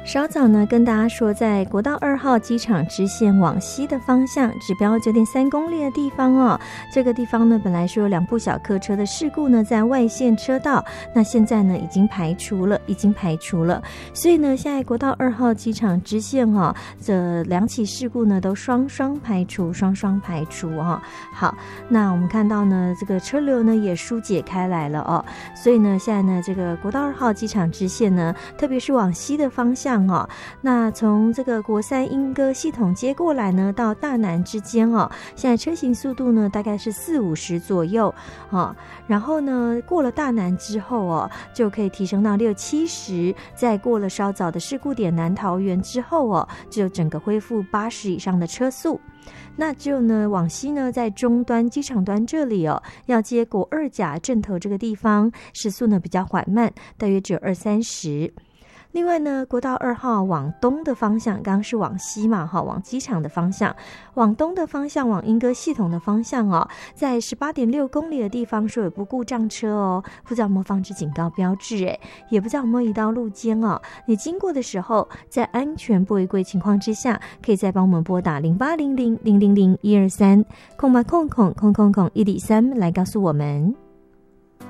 稍早呢，跟大家说，在国道2号机场支线往西的方向，指标9.3公里的地方哦。这个地方呢，本来是有2部小客车的事故呢，在外线车道，那现在呢已经排除了。所以呢，现在国道2号机场支线哦，这2起事故呢都双双排除哦。好，那我们看到呢，这个车流呢也疏解开来了哦。所以呢，现在呢，这个国道2号机场支线呢，特别是往西的方向。那从这个国三莺歌系统接过来呢，到大南之间现在车行速度呢大概是40-50左右然后呢过了大南之后就可以提升到60-70，再过了稍早的事故点南桃园之后就整个恢复80以上的车速。那只有呢往西呢，在终端机场端这里要接国2甲镇头这个地方，时速呢比较缓慢，大约只有20-30。另外呢，国道2号往东的方向，刚刚是往西嘛往机场的方向，往东的方向，往莺歌系统的方向在18.6公里的地方说有部故障车不知道有没有放置警告标志也不知道有没有移到路肩你经过的时候，在安全不违规情况之下，可以再帮我们拨打0800-000-123 空103来告诉我们。